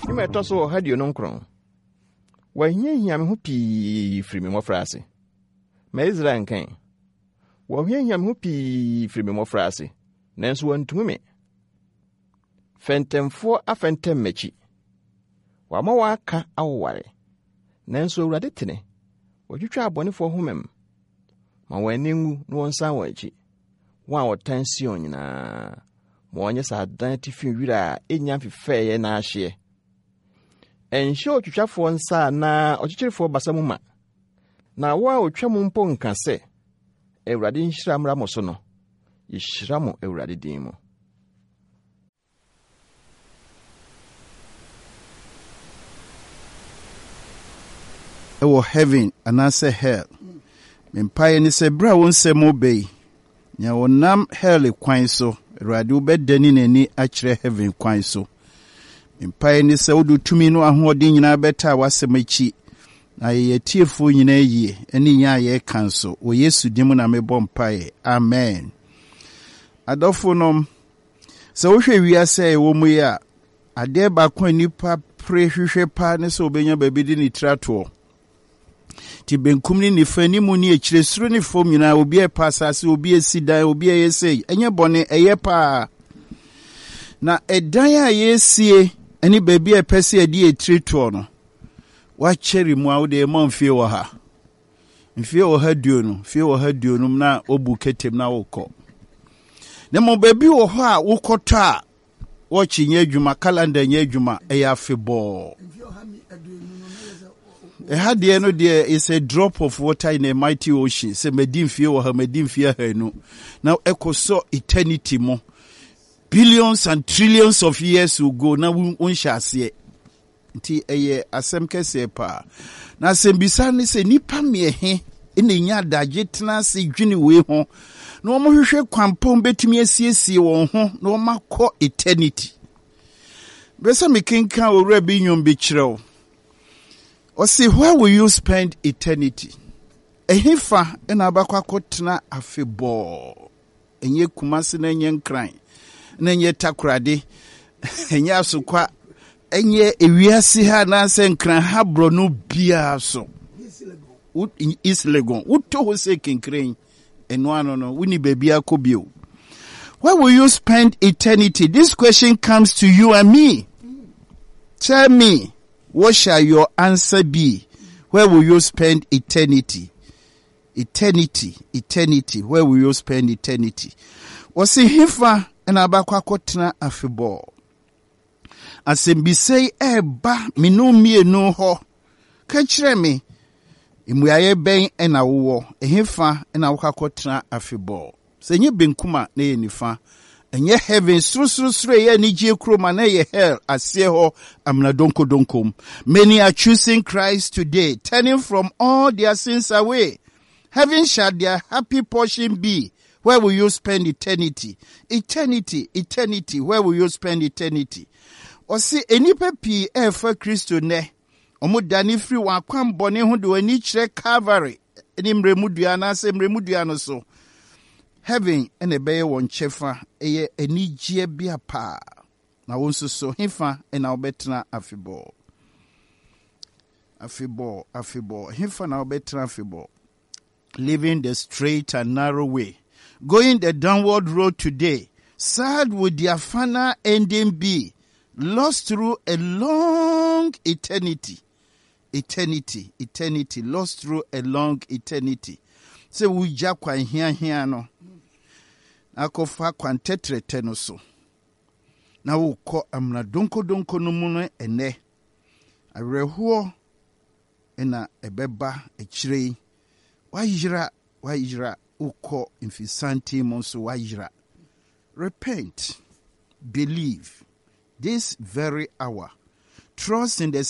Nima ɛtɔ so wɔ ha deɛ no nkron. Wɔhiahia me ho pii firi me mmɔfra ase. Ma Israel nkan. Wɔhiahia me ho pii firi me mmɔfra ase. Nanso wɔntumi me. Fɛntɛmfoɔ afɛntɛm m'akyi. Wɔama wɔaka awoware. Nanso Awurade tene. Wɔtwitwa abɔnefoɔ homem. Ma wɔn ani ngu na wɔnsan wɔn akyi. Wɔn a wɔtan Sion nyinaa. Ma wɔnyɛ saa dan tifi nwira a ɛnya mfefɛɛyɛ na ahyeɛ. Ɛnhyɛ otwitwafoɔ nsa na ɔkyekyerɛfoɔ basa mu ma. Na wo a otwa mu mpo nka sɛ, Awurade nhyira mmra mo so no, yɛhyira mo Awurade din mu. Ɛwɔ heaven anaasɛ hell. Mempae ne sɛ bra wo nsɛm obei. Nya wonam hell kwan so, Awurade wobɛdani n'ani akyerɛ heaven kwan so. Mempae ne sɛ wodo tumi no ahoɔden nyinaa bɛta wasɛm akyi. Na yɛyɛ tiefoɔ nyinaa yie, ɛne nya yɛ kan so. Wɔ Yesu din mu na mebɔ mpae. Amen. Adɔfo nom, sɛ wohwɛ wiase ɛwɔ mu yi a, adeɛ baako a nipa pre hwehwɛ pa ne sɛ obenya baabi di ne tratoɔ. Ti benkum ni nifa ni mu ni akyire soro ne fom nyinaa obi ɛpa asase obi esi dan obi ɛyɛ sei ɛnyɛ bɔne ɛyɛ pa na ɛdan a yɛsie ɛne baabi a ɛpɛ sɛ ɛde ɛtire toɔ no wakyɛre mu a wode ɛma mfie wɔ ha duonu na obu ketem na wokɔ na mo baabi wɔ hɔ a wokɔtɔ a wɔkye nyɛ adwuma calendar nyɛ adwuma ɛyɛ afebɔɔ. Ehadie no there is a drop of water in a mighty ocean. Se medin fie wɔ ha no. Now ekoso eternity mo. Billions and trillions of years will go. Na unhyɛ ase. Nti ɛyɛ asɛm kɛseɛ pa. Na asɛm bisa ne sɛ nipa mmehe ene nya adagye tena se dwene wei ho. Na wɔn hwehwɛ kwampɔn betumi asiesie wɔn ho na wɔn akɔ eternity. Besa mekenka owura bi nyom bi kyerɛw. Or see, where will you spend eternity? Ehifa ena abakwa tena afebɔɔ. Enye kumasi na enye nkran. Na enye takrade. Enye asukwa. Enye ewiasi ha na se nkran ha bronu bia so. Is legon. Uto ho se kinkran. Eno ano no. Wini bebi akobio. Where will you spend eternity? This question comes to you and me. Tell me. What shall your answer be? Where will you spend eternity? Eternity. Where will you spend eternity? Wasi hifa ena abakwa kotena afebɔɔ. Asembisei eba minumie no ho. Kachire me. Imuyaye ben ena uwo. Hifa ena wakakotena afebɔɔ. Senye benkuma ne ye nifa. Enye heaven suru ye ni jie kroma na ye hell asye ho amna donkom. Many are choosing Christ today, turning from all their sins away. Heaven shall their happy portion be. Where will you spend eternity? Eternity. Where will you spend eternity? Osi enipa pi efa Kristo ne. Omo dani free wa kwam bone ho de wani kyerɛ Calvary. Eni mremudua na se mremudua no so. Heaven and a bay one chefa a enijia bia pa. Na wonso so hifa and our betra afibor. Hifa na betra afibor. Living the straight and narrow way. Going the downward road today. Sad would their final ending be. Lost through a long eternity. Lost through a long eternity. So we jakwa here no. Akofa kwantetrete no so. Na wokɔ amna donko no mu no ene. Awerɛhoɔ ena ɛbɛba akyire. Wayira wokɔ mfisanti mo so wayira. Repent. Believe. This very hour. Trust in the